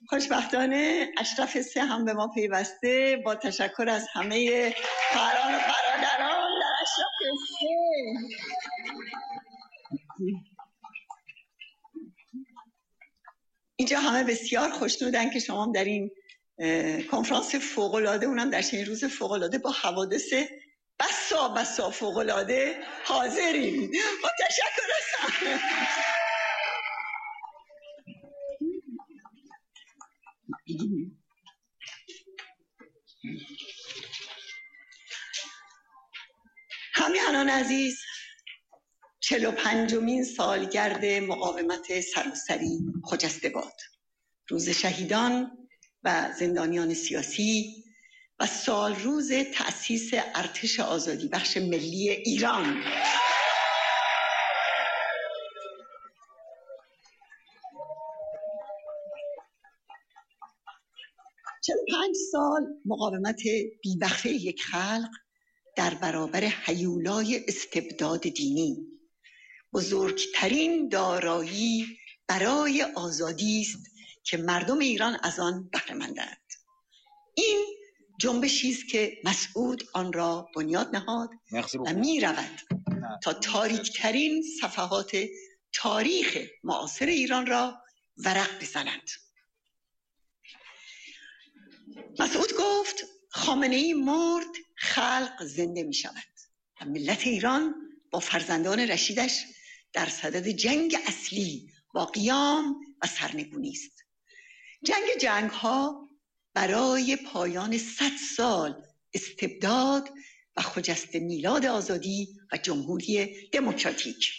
خوشبختانه اشرف سه هم به ما پیوسته. با تشکر از همه خواهران و برادران در اشرف سه. اینجا همه بسیار خوشنودن که شما در این کنفرانس فوق‌العاده، اونم در چنین روز فوق‌العاده با حوادث بسا فوق‌العاده حاضرین. با تشکر از همه. همیهنان عزیز، 45مین سالگرد مقاومت سراسری خجسته باد. روز شهیدان و زندانیان سیاسی و سال روز تأسیس ارتش آزادی بخش ملی ایران. چه 5 سال مقاومت بی‌بخته یک خلق در برابر هیولای استبداد دینی، بزرگترین دارایی برای آزادی است که مردم ایران از آن بهره مندند. این جنبشی است که مسعود آن را بنیاد نهاد و می رود تا تاریکترین صفحات تاریخ معاصر ایران را ورق بزنند. مسعود گفت خامنه‌ای مرد، خلق زنده می شود و ملت ایران با فرزندان رشیدش در صدد جنگ اصلی با قیام و سرنگونی است. جنگ ها برای پایان 100 سال استبداد و خجسته میلاد آزادی و جمهوری دموکراتیک.